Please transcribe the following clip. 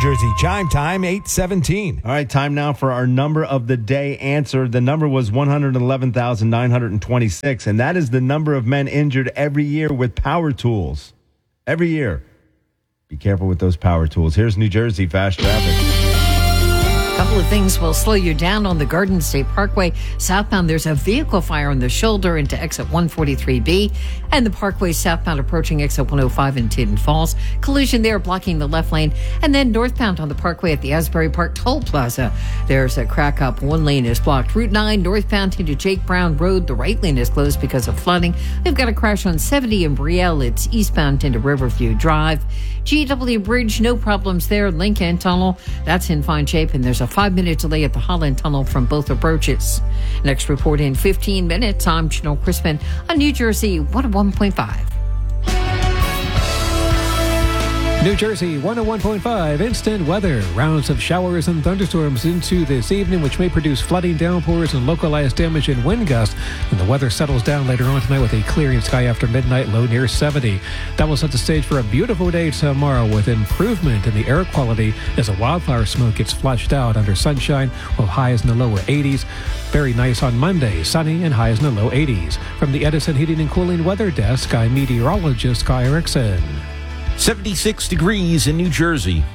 Jersey chime time, 8:17. All right, time now for our number of the day answer. The number was 111,926, and that is the number of men injured every year with power tools. Every year. Be careful with those power tools. Here's New Jersey Fast Traffic. A couple of things will slow you down on the Garden State Parkway. Southbound, there's a vehicle fire on the shoulder into exit 143B. And the Parkway southbound approaching exit 105 in Tidden Falls. Collision there blocking the left lane. And then northbound on the Parkway at the Asbury Park Toll Plaza. There's a crack up. One lane is blocked. Route 9 northbound into Jake Brown Road. The right lane is closed because of flooding. We've got a crash on 70 in Brielle. It's eastbound into Riverview Drive. GW Bridge, no problems there. Lincoln Tunnel, that's in fine shape. And there's a 5-minute delay at the Holland Tunnel from both approaches. Next report in 15 minutes. I'm Janelle Crispin on New Jersey 101.5. New Jersey 101.5 instant weather. Rounds of showers and thunderstorms into this evening, which may produce flooding, downpours, and localized damage and wind gusts. And the weather settles down later on tonight with a clearing sky after midnight, low near 70. That will set the stage for a beautiful day tomorrow with improvement in the air quality as the wildfire smoke gets flushed out under sunshine, with highs in the lower 80s. Very nice on Monday, sunny and highs in the low 80s. From the Edison Heating and Cooling Weather Desk, I'm meteorologist Guy Erickson. 76 degrees in New Jersey.